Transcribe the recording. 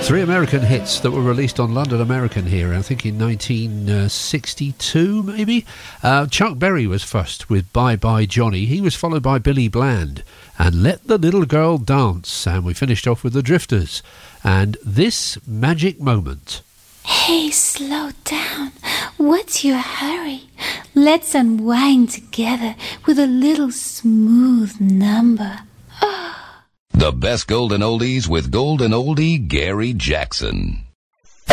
Three American hits that were released on London American here, I think in 1962 maybe. Chuck Berry was first with Bye Bye Johnny. He was followed by Billy Bland and Let the Little Girl Dance. And we finished off with the Drifters and This Magic Moment. Hey, slow down. What's your hurry? Let's unwind together with a little smooth number. The best golden oldies with golden oldie Gary Jackson.